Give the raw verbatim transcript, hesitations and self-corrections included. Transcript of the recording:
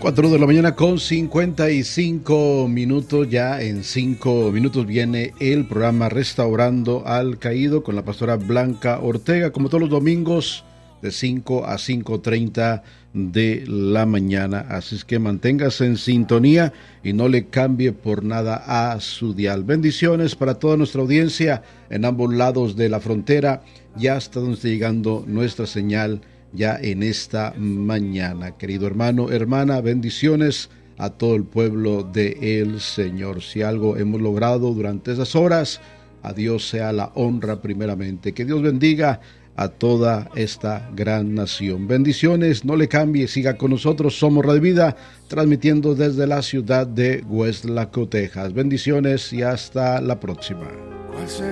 cuatro de la mañana con cincuenta y cinco minutos. Ya en cinco minutos viene el programa Restaurando al Caído con la pastora Blanca Ortega, como todos los domingos de cinco a cinco treinta de la mañana. Así es que manténgase en sintonía y no le cambie por nada a su dial. Bendiciones para toda nuestra audiencia en ambos lados de la frontera. Ya hasta donde está llegando nuestra señal ya en esta mañana. Querido hermano, hermana, bendiciones a todo el pueblo de el Señor. Si algo hemos logrado durante esas horas, a Dios sea la honra primeramente. Que Dios bendiga a toda esta gran nación. Bendiciones, no le cambie, siga con nosotros. Somos Radio Vida, transmitiendo desde la ciudad de Westlaco, Texas. Bendiciones y hasta la próxima.